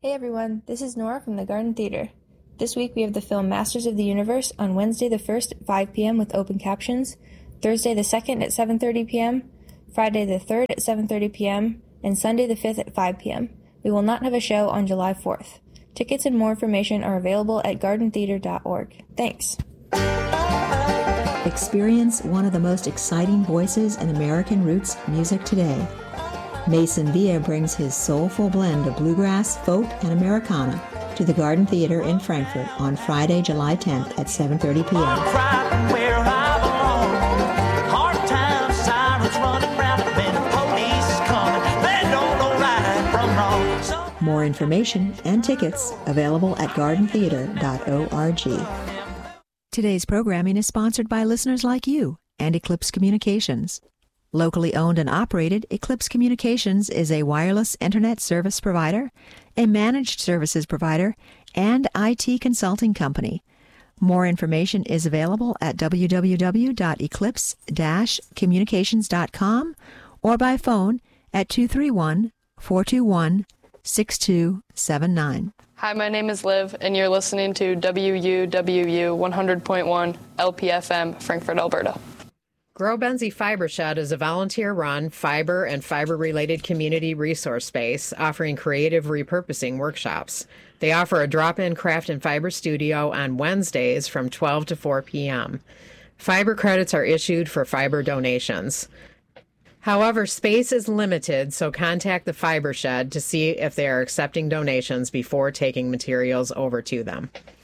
Hey everyone, this is Nora from the Garden Theater. This week we have the film Masters of the Universe on Wednesday the 1st at 5 p.m. with open captions, Thursday the 2nd at 7:30 p.m., Friday the 3rd at 7:30 p.m., and Sunday the 5th at 5 p.m. We will not have a show on July 4th. Tickets and more information are available at gardentheater.org. Thanks. Experience one of the most exciting voices in American roots music today. Mason Villa brings his soulful blend of bluegrass, folk, and Americana to the Garden Theater in Frankfort on Friday, July 10th at 7:30 p.m. More information and tickets available at gardentheater.org. Today's programming is sponsored by listeners like you and Eclipse Communications. Locally owned and operated, Eclipse Communications is a wireless internet service provider, a managed services provider, and IT consulting company. More information is available at www.eclipse-communications.com or by phone at 231-421-6279. Hi, my name is Liv, and you're listening to WUWU 100.1 LPFM, Frankfort, Alberta. Grow Benzie Fiber Shed is a volunteer-run fiber and fiber-related community resource space offering creative repurposing workshops. They offer a drop-in craft and fiber studio on Wednesdays from 12 to 4 p.m. Fiber credits are issued for fiber donations. However, space is limited, so contact the Fiber Shed to see if they are accepting donations before taking materials over to them.